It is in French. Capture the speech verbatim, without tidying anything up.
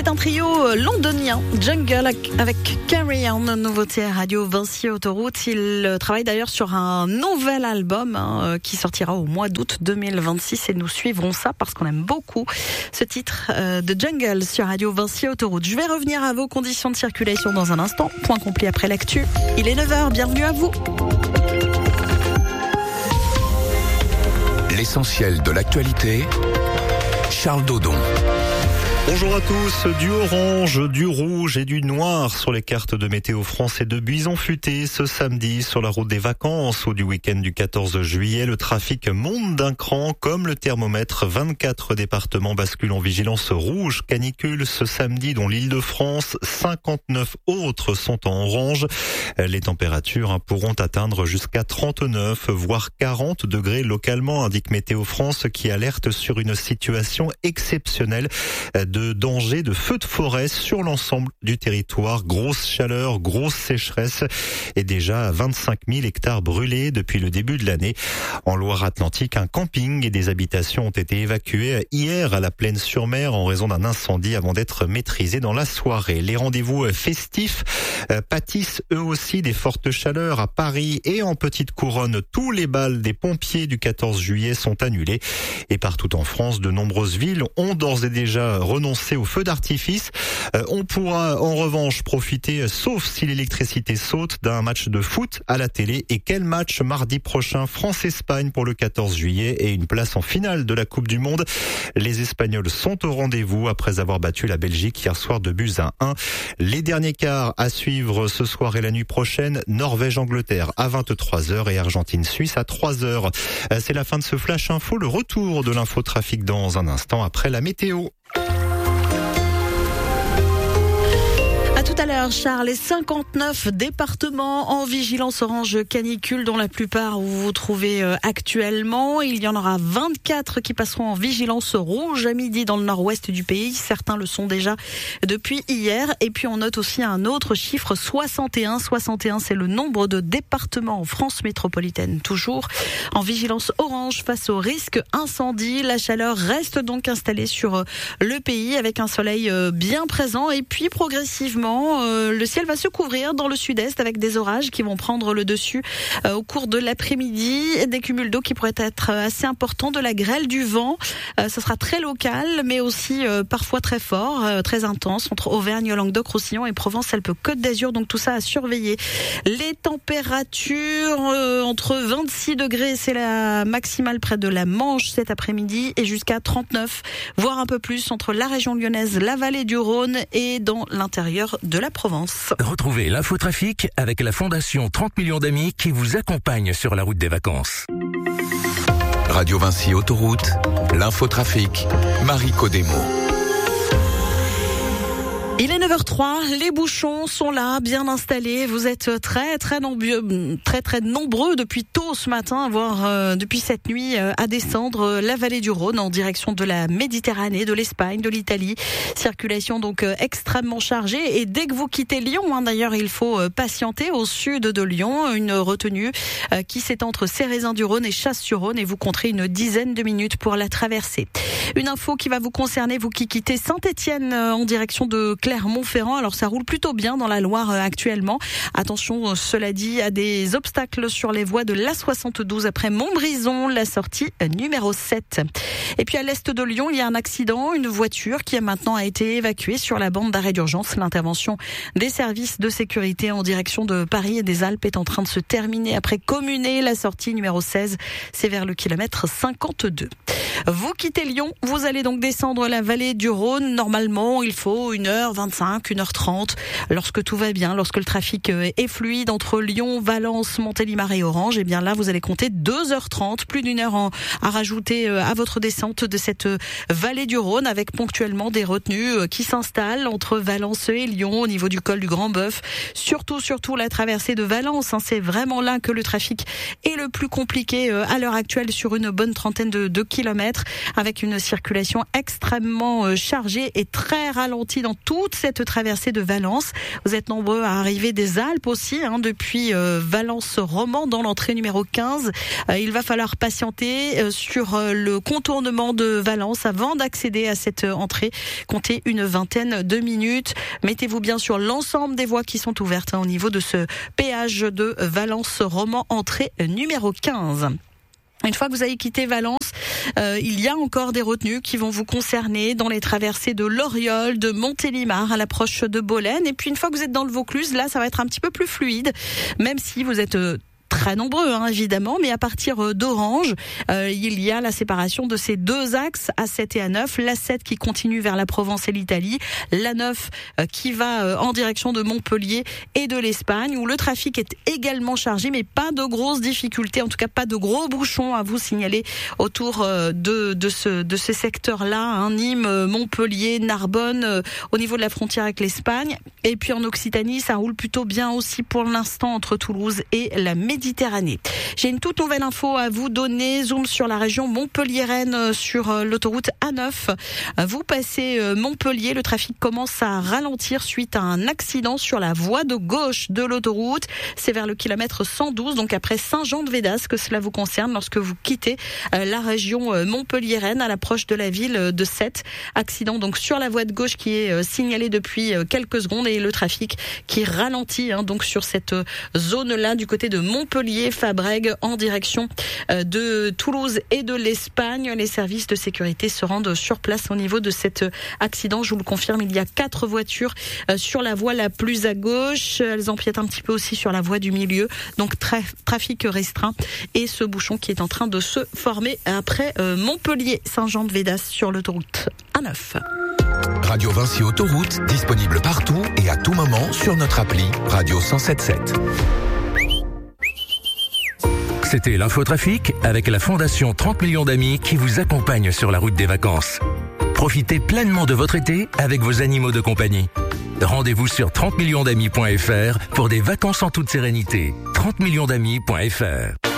C'est un trio londonien, Jungle avec Carry On, nouveauté à Radio Vinci Autoroute. Il travaille d'ailleurs sur un nouvel album hein, qui sortira au mois d'août deux mille vingt-six et nous suivrons ça parce qu'on aime beaucoup ce titre euh, de Jungle sur Radio Vinci Autoroute. Je vais revenir à vos conditions de circulation dans un instant. Point complet après l'actu. Il est neuf heures, bienvenue à vous. L'essentiel de l'actualité, Charles Dodon. Bonjour à tous, du orange, du rouge et du noir sur les cartes de Météo France et de Buisson Futé ce samedi sur la route des vacances ou du week-end du quatorze juillet. Le trafic monte d'un cran comme le thermomètre. vingt-quatre départements basculent en vigilance rouge canicule ce samedi dont l'Île-de-France. cinquante-neuf autres sont en orange. Les températures pourront atteindre jusqu'à trente-neuf voire quarante degrés localement, indique Météo France qui alerte sur une situation exceptionnelle de danger de feux de forêt sur l'ensemble du territoire. Grosse chaleur, grosse sécheresse et déjà vingt-cinq mille hectares brûlés depuis le début de l'année. En Loire-Atlantique, un camping et des habitations ont été évacués hier à la Plaine-sur-Mer en raison d'un incendie avant d'être maîtrisés dans la soirée. Les rendez-vous festifs euh, pâtissent eux aussi des fortes chaleurs à Paris et en petite couronne. Tous les bals des pompiers du quatorze juillet sont annulés et partout en France, de nombreuses villes ont d'ores et déjà renoncé au feu d'artifice. Euh, on pourra en revanche profiter, sauf si l'électricité saute, d'un match de foot à la télé. Et quel match mardi prochain, France-Espagne pour le quatorze juillet et une place en finale de la Coupe du Monde. Les Espagnols sont au rendez-vous après avoir battu la Belgique hier soir de buts à un. Les derniers quarts à suivre ce soir et la nuit prochaine, Norvège-Angleterre à vingt-trois heures et Argentine-Suisse à trois heures. Euh, c'est la fin de ce Flash Info, le retour de l'infotrafic dans un instant après la météo. Tout à l'heure, Charles, les cinquante-neuf départements en vigilance orange canicule, dont la plupart où vous vous trouvez actuellement. Il y en aura vingt-quatre qui passeront en vigilance rouge à midi dans le nord-ouest du pays. Certains le sont déjà depuis hier. Et puis on note aussi un autre chiffre, soixante et un. soixante et un, c'est le nombre de départements en France métropolitaine, toujours en vigilance orange face au risque incendie. La chaleur reste donc installée sur le pays avec un soleil bien présent. Et puis progressivement, Euh, le ciel va se couvrir dans le sud-est avec des orages qui vont prendre le dessus euh, au cours de l'après-midi. Des cumuls d'eau qui pourraient être assez importants, de la grêle, du vent. Euh, ce sera très local, mais aussi euh, parfois très fort, euh, très intense entre Auvergne, Languedoc-Roussillon et Provence-Alpes-Côte d'Azur. Donc tout ça à surveiller. Les températures euh, entre vingt-six degrés, c'est la maximale près de la Manche cet après-midi, et jusqu'à trente-neuf, voire un peu plus entre la région lyonnaise, la vallée du Rhône et dans l'intérieur de la Provence. Retrouvez l'infotrafic avec la Fondation trente millions d'amis qui vous accompagne sur la route des vacances. Radio Vinci Autoroute, l'infotrafic, Marie Codemo. Il est neuf heures trois, les bouchons sont là, bien installés. Vous êtes très très nombreux, très très nombreux depuis tôt ce matin, voire euh, depuis cette nuit, euh, à descendre la vallée du Rhône en direction de la Méditerranée, de l'Espagne, de l'Italie. Circulation donc euh, extrêmement chargée. Et dès que vous quittez Lyon, hein, d'ailleurs, il faut euh, patienter au sud de Lyon, une retenue euh, qui s'étend entre Cérézin-du-Rhône et Chasse-sur-Rhône, et vous compterez une dizaine de minutes pour la traverser. Une info qui va vous concerner, vous qui quittez Saint-Étienne euh, en direction de Clermont-Ferrand. Alors ça roule plutôt bien dans la Loire euh, actuellement. Attention, euh, cela dit, à des obstacles sur les voies de l'A soixante-douze après Montbrison, la sortie euh, numéro sept. Et puis à l'est de Lyon, il y a un accident, une voiture qui a maintenant été évacuée sur la bande d'arrêt d'urgence. L'intervention des services de sécurité en direction de Paris et des Alpes est en train de se terminer après Communé, la sortie numéro seize, c'est vers le kilomètre cinquante-deux. Vous quittez Lyon, vous allez donc descendre la vallée du Rhône. Normalement, il faut une heure vingt-cinq, une heure trente, lorsque tout va bien, lorsque le trafic est fluide entre Lyon, Valence, Montélimar et Orange. Et bien là, vous allez compter deux heures trente, plus d'une heure en, à rajouter à votre descente de cette vallée du Rhône, avec ponctuellement des retenues qui s'installent entre Valence et Lyon, au niveau du col du Grand Bœuf. Surtout, surtout la traversée de Valence, hein, c'est vraiment là que le trafic est le plus compliqué à l'heure actuelle, sur une bonne trentaine de, de kilomètres, avec une circulation extrêmement chargée et très ralentie dans tout toute cette traversée de Valence. Vous êtes nombreux à arriver des Alpes aussi, hein, depuis euh, Valence-Romand dans l'entrée numéro quinze. Euh, il va falloir patienter euh, sur euh, le contournement de Valence avant d'accéder à cette euh, entrée. Comptez une vingtaine de minutes. Mettez-vous bien sur l'ensemble des voies qui sont ouvertes, hein, au niveau de ce péage de Valence-Romand, entrée numéro quinze. Une fois que vous avez quitté Valence, euh, il y a encore des retenues qui vont vous concerner dans les traversées de l'Oriol, de Montélimar à l'approche de Bolène. Et puis une fois que vous êtes dans le Vaucluse, là ça va être un petit peu plus fluide, même si vous êtes euh, très nombreux, hein, évidemment, mais à partir d'Orange, euh, il y a la séparation de ces deux axes, A sept et A neuf. l'A sept qui continue vers la Provence et l'Italie, l'A neuf euh, qui va euh, en direction de Montpellier et de l'Espagne, où le trafic est également chargé, mais pas de grosses difficultés, en tout cas pas de gros bouchons à vous signaler autour euh, de, de, ce, de ces secteurs-là, hein, Nîmes, Montpellier, Narbonne, euh, au niveau de la frontière avec l'Espagne. Et puis en Occitanie, ça roule plutôt bien aussi pour l'instant entre Toulouse et la Méditerranée. J'ai une toute nouvelle info à vous donner. Zoom sur la région Montpellier-Rennes sur l'autoroute A neuf. Vous passez Montpellier, le trafic commence à ralentir suite à un accident sur la voie de gauche de l'autoroute. C'est vers le kilomètre cent douze, donc après Saint-Jean-de-Védas que cela vous concerne lorsque vous quittez la région Montpellier-Rennes à l'approche de la ville de Sète. Accident donc sur la voie de gauche qui est signalé depuis quelques secondes et le trafic qui ralentit, hein, donc sur cette zone-là du côté de Montpellier. Montpellier, Fabrègues en direction de Toulouse et de l'Espagne. Les services de sécurité se rendent sur place au niveau de cet accident. Je vous le confirme, il y a quatre voitures sur la voie la plus à gauche. Elles empiètent un petit peu aussi sur la voie du milieu. Donc tra- trafic restreint et ce bouchon qui est en train de se former après Montpellier, Saint-Jean-de-Védas sur l'autoroute A neuf. Radio Vinci Autoroute, disponible partout et à tout moment sur notre appli Radio cent sept sept. C'était l'infotrafic avec la Fondation trente millions d'amis qui vous accompagne sur la route des vacances. Profitez pleinement de votre été avec vos animaux de compagnie. Rendez-vous sur trente millions d'amis point f r pour des vacances en toute sérénité. trente millions d'amis point f r